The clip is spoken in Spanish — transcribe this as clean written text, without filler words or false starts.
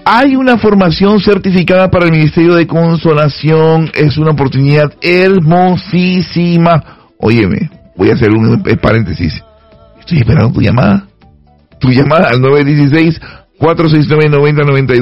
Hay una formación certificada para el Ministerio de Consolación. Es una oportunidad hermosísima. Óyeme, voy a hacer un paréntesis. Estoy esperando tu llamada. Tu llamada al 916-469-9092.